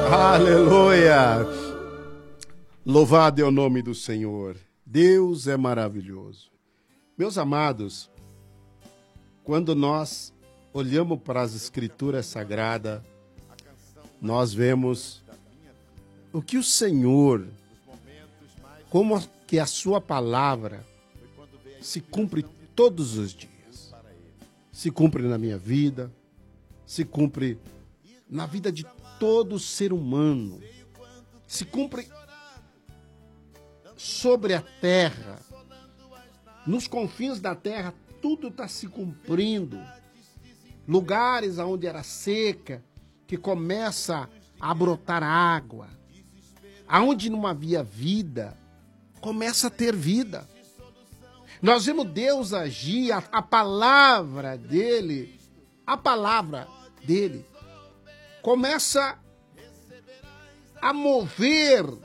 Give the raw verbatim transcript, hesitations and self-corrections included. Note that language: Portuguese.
Aleluia! Louvado é o nome do Senhor. Deus é maravilhoso. Meus amados, quando nós olhamos para as Escrituras Sagradas, nós vemos o que o Senhor, como que a sua palavra se cumpre todos os dias. Se cumpre na minha vida, se cumpre na vida de todo ser humano, se cumpre sobre a terra, nos confins da terra, tudo está se cumprindo. Lugares onde era seca, que começa a brotar água. Aonde não havia vida, começa a ter vida. Nós vemos Deus agir, a, a palavra dele, a palavra dele, começa a mover